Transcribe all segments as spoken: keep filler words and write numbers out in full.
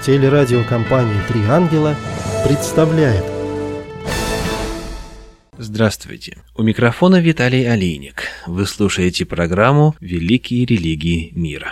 Телерадиокомпания «Три ангела» представляет. Здравствуйте! У микрофона Виталий Алейник. Вы слушаете программу «Великие религии мира».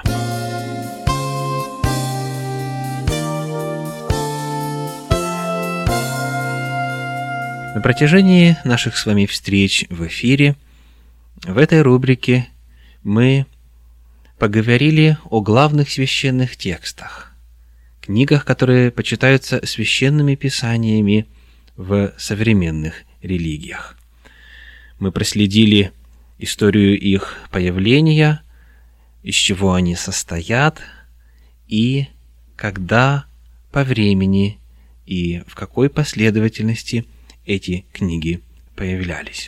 На протяжении наших с вами встреч в эфире, в этой рубрике мы поговорили о главных священных текстах, книгах, которые почитаются священными писаниями в современных религиях. Мы проследили историю их появления, из чего они состоят и когда по времени и в какой последовательности эти книги появлялись.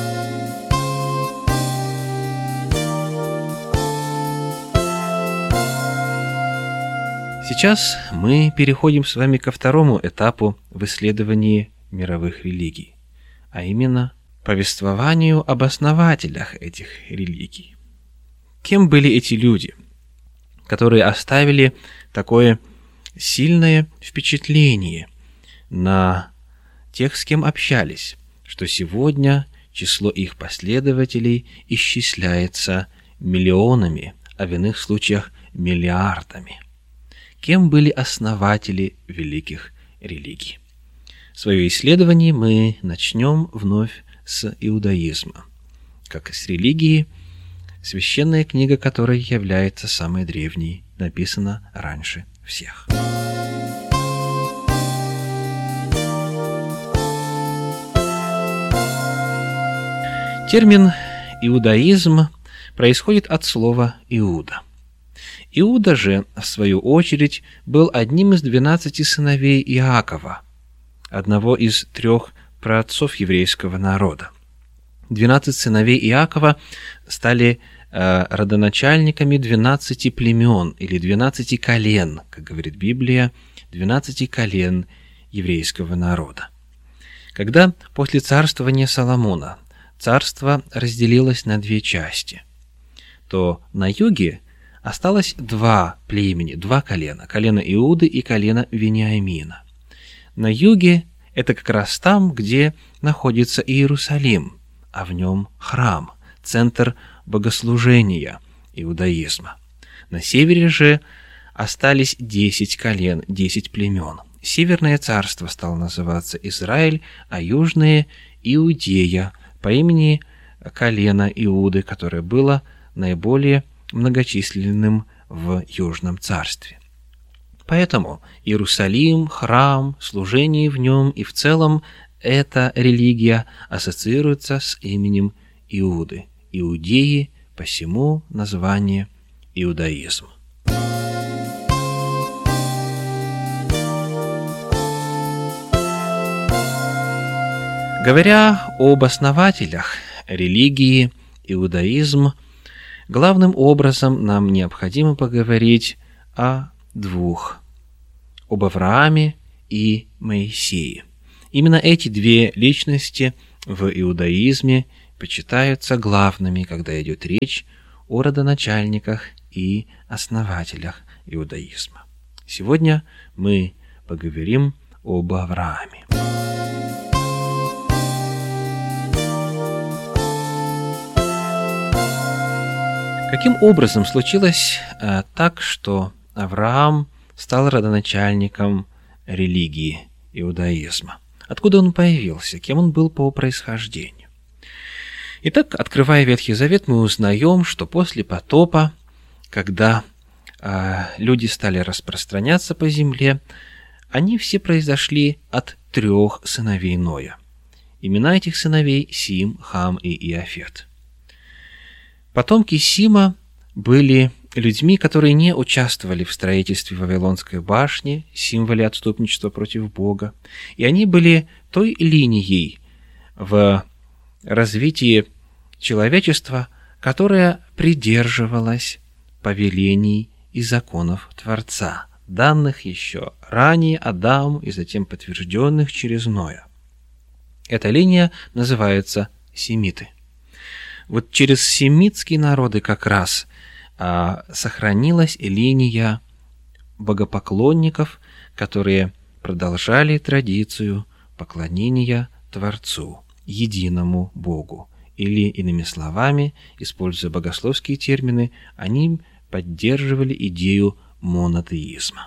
Сейчас мы переходим с вами ко второму этапу в исследовании мировых религий, а именно повествованию об основателях этих религий. Кем были эти люди, которые оставили такое сильное впечатление на тех, с кем общались, что сегодня число их последователей исчисляется миллионами, а в иных случаях миллиардами? Кем были основатели великих религий? Свое исследование мы начнем вновь с иудаизма, как и с религии, священная книга которой является самой древней, написана раньше всех. Термин «иудаизм» происходит от слова «иуда». Иуда же, в свою очередь, был одним из двенадцати сыновей Иакова, одного из трех праотцов еврейского народа. Двенадцать сыновей Иакова стали э, родоначальниками двенадцати племен или двенадцати колен, как говорит Библия, двенадцати колен еврейского народа. Когда после царствования Соломона царство разделилось на две части, то на юге осталось два племени, два колена, колено Иуды и колено Вениамина. На юге это как раз там, где находится Иерусалим, а в нем храм, центр богослужения иудаизма. На севере же остались десять колен, десять племен. Северное царство стало называться Израиль, а южное – Иудея, по имени колена Иуды, которое было наиболее многочисленным в Южном царстве. Поэтому Иерусалим, храм, служение в нем и в целом эта религия ассоциируется с именем Иуды. Иудеи, посему название иудаизм. Говоря об основателях религии иудаизм, главным образом нам необходимо поговорить о двух, об Аврааме и Моисее. Именно эти две личности в иудаизме почитаются главными, когда идет речь о родоначальниках и основателях иудаизма. Сегодня мы поговорим об Аврааме. Каким образом случилось э, так, что Авраам стал родоначальником религии иудаизма? Откуда он появился? Кем он был по происхождению? Итак, открывая Ветхий Завет, мы узнаем, что после потопа, когда э, люди стали распространяться по земле, они все произошли от трех сыновей Ноя. Имена этих сыновей – Сим, Хам и Иафет. Потомки Сима были людьми, которые не участвовали в строительстве Вавилонской башни, символе отступничества против Бога, и они были той линией в развитии человечества, которая придерживалась повелений и законов Творца, данных еще ранее Адаму и затем подтвержденных через Ноя. Эта линия называется семиты. Вот через семитские народы как раз а, сохранилась линия богопоклонников, которые продолжали традицию поклонения Творцу, единому Богу. Или, иными словами, используя богословские термины, они поддерживали идею монотеизма.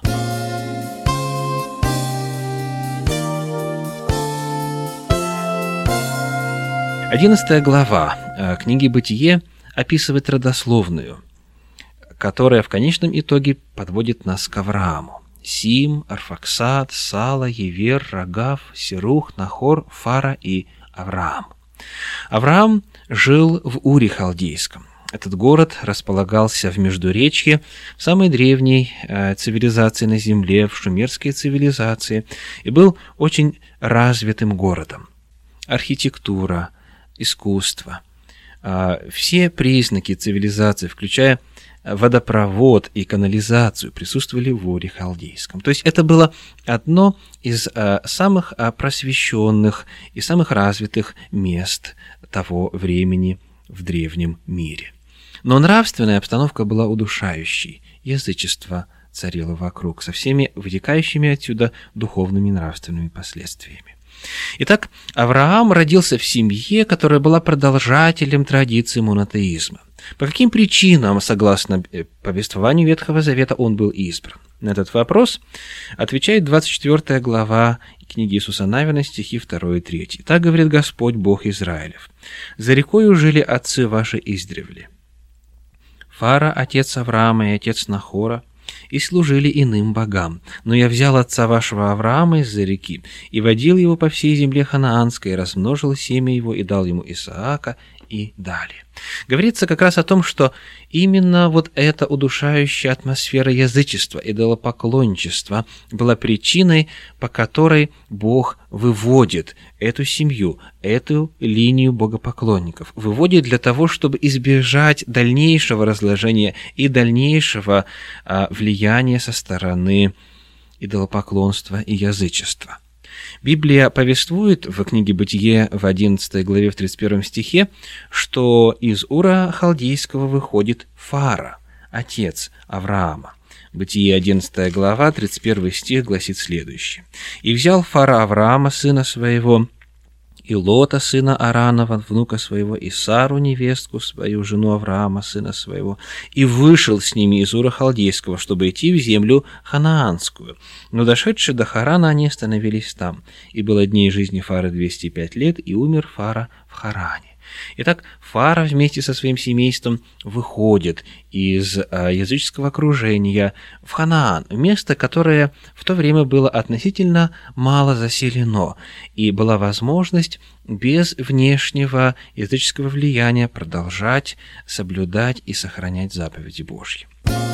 Одиннадцатая глава книги «Бытие» описывает родословную, которая в конечном итоге подводит нас к Аврааму. Сим, Арфаксад, Сала, Евер, Рагав, Серух, Нахор, Фара и Авраам. Авраам жил в Уре Халдейском. Этот город располагался в Междуречье, в самой древней э, цивилизации на земле, в шумерской цивилизации, и был очень развитым городом. Архитектура, искусство, э, все признаки цивилизации, включая водопровод и канализацию, присутствовали в Уре Халдейском. То есть это было одно из э, самых э, просвещенных и самых развитых мест того времени в древнем мире. Но нравственная обстановка была удушающей, язычество царило вокруг, со всеми вытекающими отсюда духовными и нравственными последствиями. Итак, Авраам родился в семье, которая была продолжателем традиции монотеизма. По каким причинам, согласно повествованию Ветхого Завета, он был избран? На этот вопрос отвечает двадцать четвёртая глава книги Иисуса Навина, стихи два и три. «Так говорит Господь, Бог Израилев: за рекою жили отцы ваши издревле. Фара, отец Авраама и отец Нахора, и служили иным богам. Но я взял отца вашего Авраама из-за реки, и водил его по всей земле ханаанской, и размножил семя его, и дал ему Исаака, и далее». Говорится как раз о том, что именно вот эта удушающая атмосфера язычества, идолопоклонничества была причиной, по которой Бог выводит эту семью, эту линию богопоклонников, выводит для того, чтобы избежать дальнейшего разложения и дальнейшего а, влияния со стороны идолопоклонства и язычества. Библия повествует в книге «Бытие» в одиннадцатой главе, в тридцать первом стихе, что из Ура Халдейского выходит Фара, отец Авраама. Бытие одиннадцатая глава, тридцать первый стих гласит следующее. «И взял Фара Авраама, сына своего, и Лота, сына Аранова, внука своего, и Сару, невестку свою, жену Авраама, сына своего, и вышел с ними из Ура Халдейского, чтобы идти в землю ханаанскую. Но дошедшие до Харана, они остановились там. И было дней жизни Фары двести пять лет, и умер Фара в Харане». Итак, Фара вместе со своим семейством выходит из языческого окружения в Ханаан, место, которое в то время было относительно мало заселено, и была возможность без внешнего языческого влияния продолжать соблюдать и сохранять заповеди Божьи.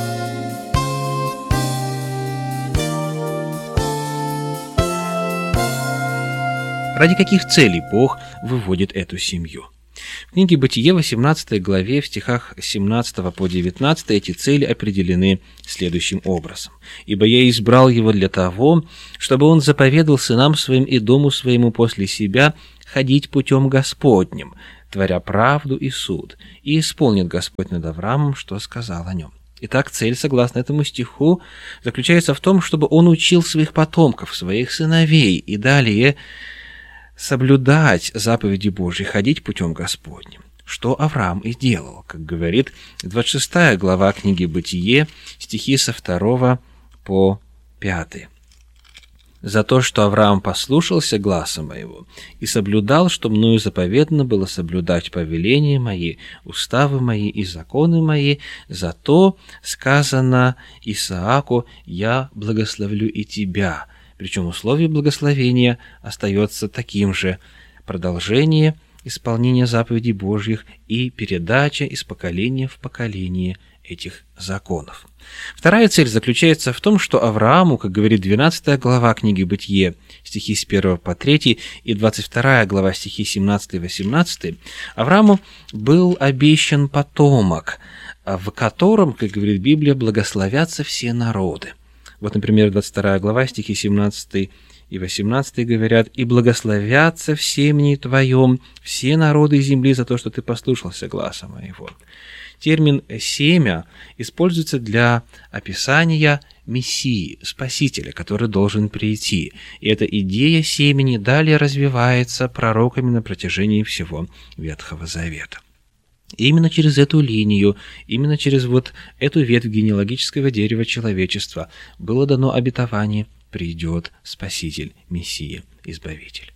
Ради каких целей Бог выводит эту семью? В книге «Бытие» восемнадцатой главе, в стихах с семнадцатого по девятнадцатый, эти цели определены следующим образом. «Ибо я избрал его для того, чтобы он заповедал сынам своим и дому своему после себя ходить путем Господним, творя правду и суд, и исполнит Господь над Авраамом, что сказал о нем». Итак, цель, согласно этому стиху, заключается в том, чтобы он учил своих потомков, своих сыновей, и далее соблюдать заповеди Божьи, ходить путем Господним, что Авраам и делал, как говорит двадцать шестая глава книги «Бытие», стихи со второго по пятый. «За то, что Авраам послушался гласа моего и соблюдал, что мною заповедано было соблюдать повеления мои, уставы мои и законы мои, за то сказано Исааку: я благословлю и тебя». Причем условие благословения остается таким же: продолжение исполнения заповедей Божьих и передача из поколения в поколение этих законов. Вторая цель заключается в том, что Аврааму, как говорит двенадцатая глава книги «Бытие», стихи с первого по третий, и двадцать вторая глава, стихи семнадцатый и восемнадцатый, Аврааму был обещан потомок, в котором, как говорит Библия, благословятся все народы. Вот, например, двадцать вторая глава, стихи семнадцатый и восемнадцатый говорят: «И благословятся в семени твоем все народы земли за то, что ты послушался гласа моего». Термин «семя» используется для описания Мессии, Спасителя, который должен прийти. И эта идея семени далее развивается пророками на протяжении всего Ветхого Завета. И именно через эту линию, именно через вот эту ветвь генеалогического дерева человечества было дано обетование: придет Спаситель, Мессия, Избавитель.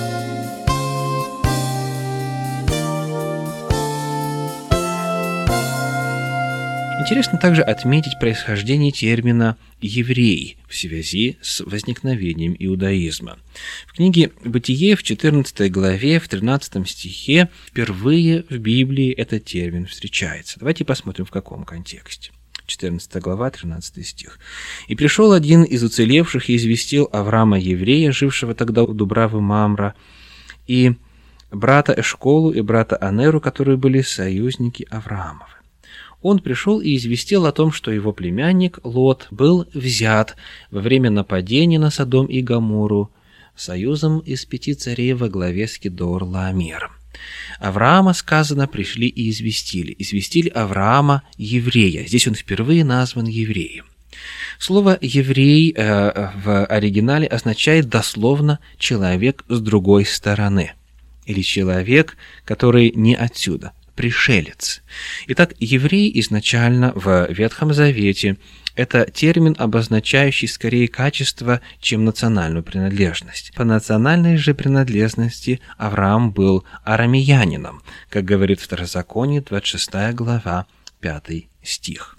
Интересно также отметить происхождение термина «еврей» в связи с возникновением иудаизма. В книге «Бытие» в четырнадцатой главе, в тринадцатом стихе впервые в Библии этот термин встречается. Давайте посмотрим, в каком контексте. четырнадцатая глава, тринадцатый стих. «И пришел один из уцелевших и известил Авраама еврея, жившего тогда у Дубравы Мамра, и брата Эшколу и брата Анеру, которые были союзники Авраамовы. Он пришел и известил о том, что его племянник Лот был взят во время нападения на Содом и Гоморру союзом из пяти царей во главе с Кедор-Лаомером. Авраама, сказано, пришли и известили. Известили Авраама еврея. Здесь он впервые назван евреем. Слово «еврей» э, в оригинале означает дословно «человек с другой стороны» или «человек, который не отсюда». Пришелец. Итак, еврей изначально в Ветхом Завете – это термин, обозначающий скорее качество, чем национальную принадлежность. По национальной же принадлежности Авраам был арамеянином, как говорит Второзаконие, двадцать шестая глава, пятый стих.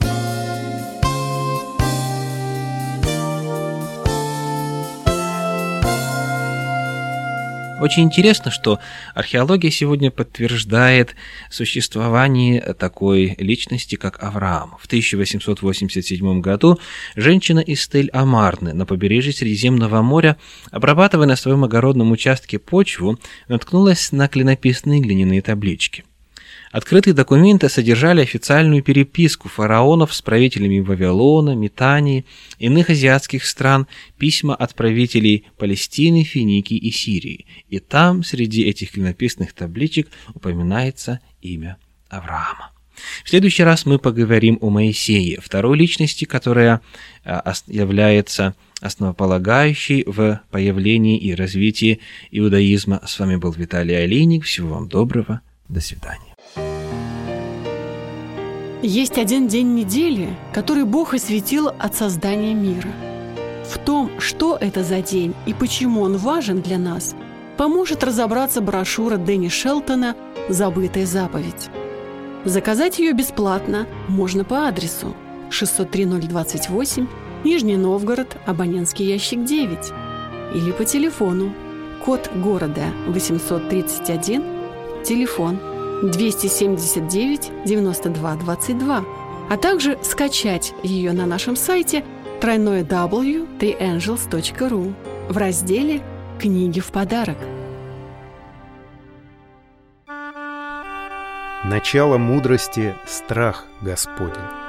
Очень интересно, что археология сегодня подтверждает существование такой личности, как Авраам. В тысяча восемьсот восемьдесят седьмом году женщина из Тель-Амарны на побережье Средиземного моря, обрабатывая на своем огородном участке почву, наткнулась на клинописные глиняные таблички. Открытые документы содержали официальную переписку фараонов с правителями Вавилона, Митании, иных азиатских стран, письма от правителей Палестины, Финикии и Сирии. И там, среди этих клинописных табличек, упоминается имя Авраама. В следующий раз мы поговорим о Моисее, второй личности, которая является основополагающей в появлении и развитии иудаизма. С вами был Виталий Алейник. Всего вам доброго. До свидания. Есть один день недели, который Бог осветил от создания мира. В том, что это за день и почему он важен для нас, поможет разобраться брошюра Дэнни Шелтона «Забытая заповедь». Заказать ее бесплатно можно по адресу шестьсот три ноль двадцать восемь, Нижний Новгород, абонентский ящик девять, или по телефону, код города восемьсот тридцать один, телефон двести семьдесят девять девяносто два двадцать два, а также скачать ее на нашем сайте дабл ю дабл ю дабл ю точка три энджелс точка ру в разделе «Книги в подарок». Начало мудрости – страх Господень.